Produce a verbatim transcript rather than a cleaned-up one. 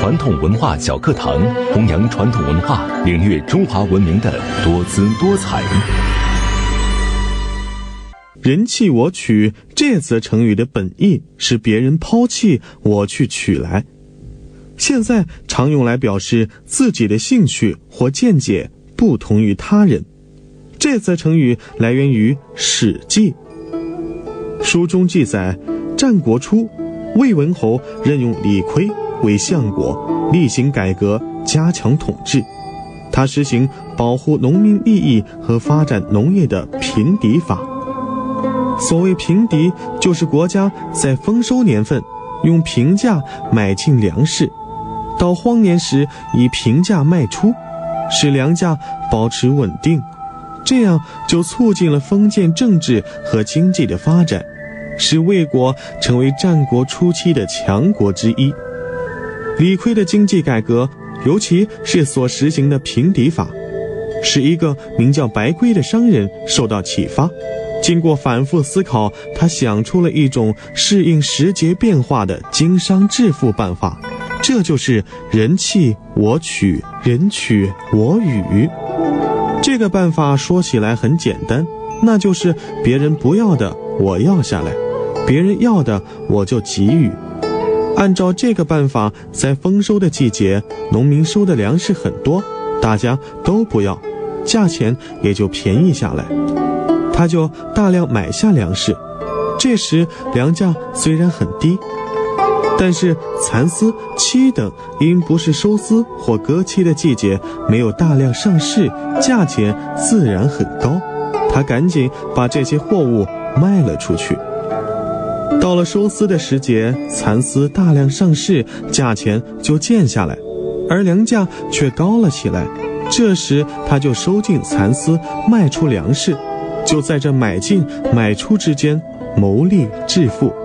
传统文化小课堂，弘扬传统文化，领略中华文明的多姿多彩。 人弃我取这则成语的本意是别人抛弃，我去取来。现在常用来表示自己的兴趣或见解不同于他人。这则成语来源于《史记》，书中记载，战国初，魏文侯任用李悝为相国，厉行改革，加强统治。他实行保护农民利益和发展农业的平籴法。所谓平籴，就是国家在丰收年份用平价买进粮食，到荒年时以平价卖出，使粮价保持稳定，这样就促进了封建政治和经济的发展，使魏国成为战国初期的强国之一。李悝的经济改革，尤其是所实行的平籴法，使一个名叫白圭的商人受到启发。经过反复思考，他想出了一种适应时节变化的经商致富办法，这就是人弃我取，人取我予。这个办法说起来很简单，那就是别人不要的我要下来，别人要的我就给予。按照这个办法，在丰收的季节，农民收的粮食很多，大家都不要，价钱也就便宜下来，他就大量买下粮食。这时粮价虽然很低，但是蚕丝、漆等因不是收丝或割期的季节，没有大量上市，价钱自然很高，他赶紧把这些货物卖了出去。到了收丝的时节，蚕丝大量上市，价钱就贱下来，而粮价却高了起来。这时他就收进蚕丝，卖出粮食，就在这买进买出之间谋利致富。